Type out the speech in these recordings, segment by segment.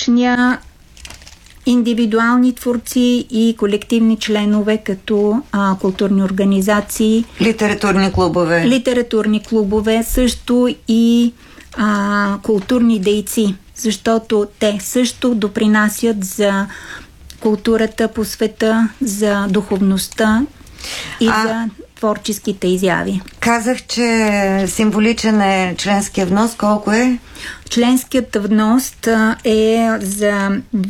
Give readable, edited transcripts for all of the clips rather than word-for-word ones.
уточня индивидуални творци и колективни членове, като културни организации. Литературни клубове, също и културни дейци, защото те също допринасят за културата по света, за духовността и за творческите изяви. Казах, че символичен е членския внос. Колко е? Членският внос е за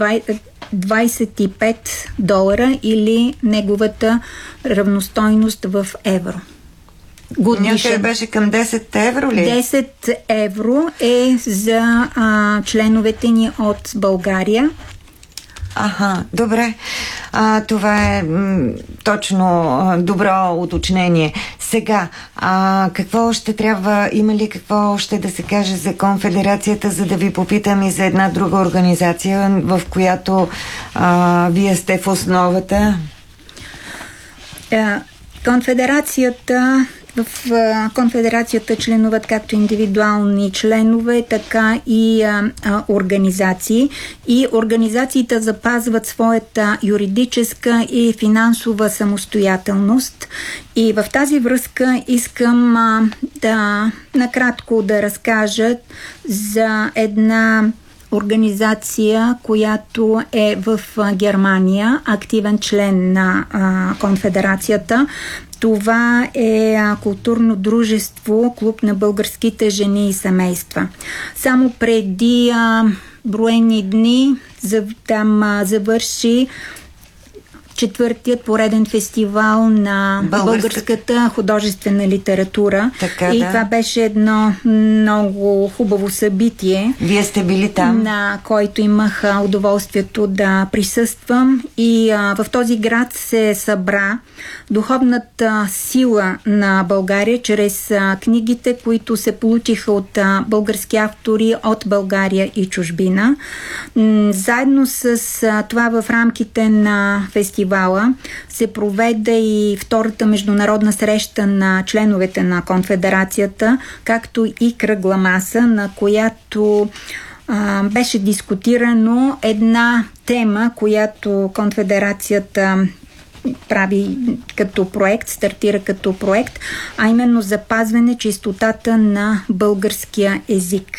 $25 или неговата равностойност в евро. Някъде беше към 10 евро ли? 10 евро е за членовете ни от България. Добре. Това е точно добро уточнение. Сега, какво още трябва, има ли какво още да се каже за Конфедерацията, за да ви попитам и за една друга организация, в която вие сте в основата? В Конфедерацията членуват както индивидуални членове, така и организации. И организациите запазват своята юридическа и финансова самостоятелност. И в тази връзка искам накратко да разкажа за една организация, която е в Германия, активен член на Конфедерацията. Това е културно дружество, клуб на българските жени и семейства. Само преди броени дни там завърши четвъртият пореден фестивал на българската художествена литература. Това беше едно много хубаво събитие. Вие сте били там? На който имах удоволствието да присъствам. И в този град се събра духовната сила на България чрез книгите, които се получиха от български автори от България и чужбина. Заедно с това в рамките на фестивала се проведе и втората международна среща на членовете на Конфедерацията, както и кръгла маса, на която беше дискутирано една тема, която Конфедерацията прави като проект, стартира като проект, а именно запазване чистотата на българския език.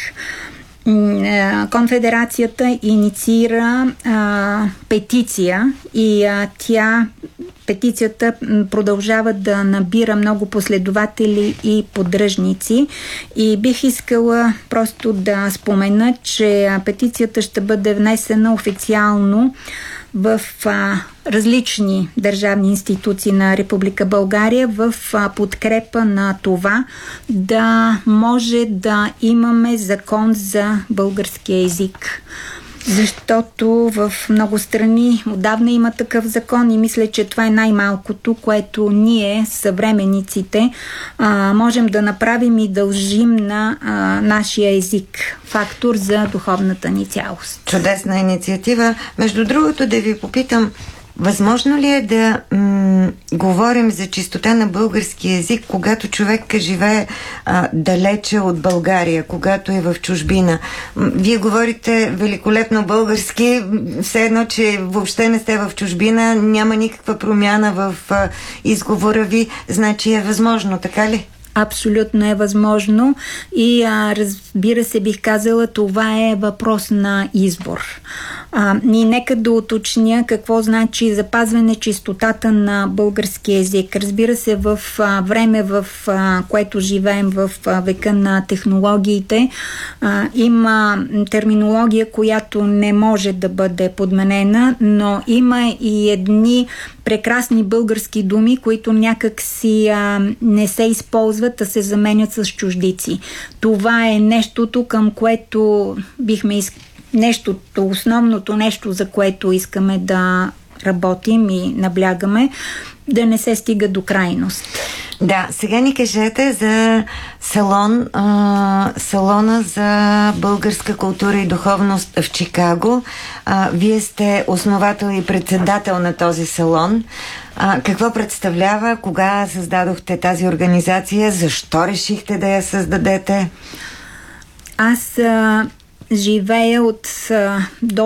Конфедерацията инициира петиция и петицията продължава да набира много последователи и поддръжници, и бих искала просто да спомена, че петицията ще бъде внесена официално в различни държавни институции на Република България в подкрепа на това да може да имаме закон за българския език. Защото в много страни отдавна има такъв закон и мисля, че това е най-малкото, което ние, съвременниците, можем да направим и дължим на нашия език. Фактор за духовната ни цялост. Чудесна инициатива. Между другото, да ви попитам, възможно ли е да говорим за чистота на български език, когато човек живее далече от България, когато е в чужбина? Вие говорите великолепно български, все едно, че въобще не сте в чужбина, няма никаква промяна в изговора ви, значи е възможно, така ли? Абсолютно е възможно и разбира се, бих казала, това е въпрос на избор. И нека да уточня какво значи запазване чистотата на български език. Разбира се, в време, в което живеем, в века на технологиите, има терминология, която не може да бъде подменена, но има и едни прекрасни български думи, които някак си не се използват, а се заменят с чуждици. Това е нещото, към което бихме нещото, основното нещо, за което искаме да работим и наблягаме, да не се стига до крайност. Да, сега ни кажете за салона за българска култура и духовност в Чикаго. Вие сте основател и председател на този салон. Какво представлява? Кога създадохте тази организация? Защо решихте да я създадете? Аз живея от